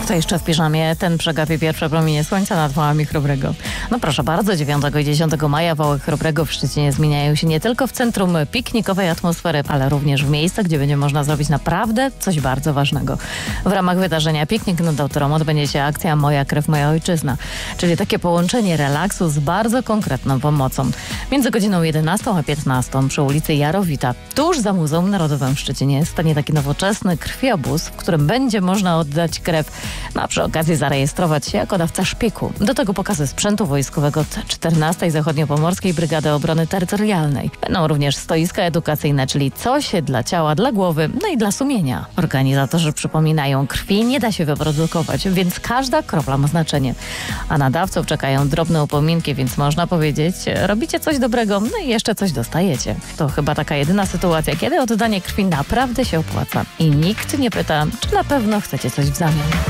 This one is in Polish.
Kto jeszcze w piżamie? Ten przegapi pierwsze promienie słońca nad wałami Chrobrego. No proszę bardzo, 9 i 10 maja wały Chrobrego w Szczecinie zmieniają się nie tylko w centrum piknikowej atmosfery, ale również w miejscach, gdzie będzie można zrobić naprawdę coś bardzo ważnego. W ramach wydarzenia Piknik nad Autorą odbędzie się akcja Moja krew, moja ojczyzna, czyli takie połączenie relaksu z bardzo konkretną pomocą. Między godziną 11 a 15 przy ulicy Jarowita, tuż za Muzeum Narodowym w Szczecinie, stanie taki nowoczesny krwiobóz, w którym będzie można oddać krew, a przy okazji zarejestrować się jako dawca szpiku. Do tego pokazy sprzętu wojskowego 14. Zachodniopomorskiej Brygady Obrony Terytorialnej. Będą również stoiska edukacyjne, czyli coś dla ciała, dla głowy, no i dla sumienia. Organizatorzy przypominają, krwi nie da się wyprodukować, więc każda kropla ma znaczenie. A na dawców czekają drobne upominki, więc można powiedzieć, robicie coś dobrego, no i jeszcze coś dostajecie. To chyba taka jedyna sytuacja, kiedy oddanie krwi naprawdę się opłaca. I nikt nie pyta, czy na pewno chcecie coś w zamian.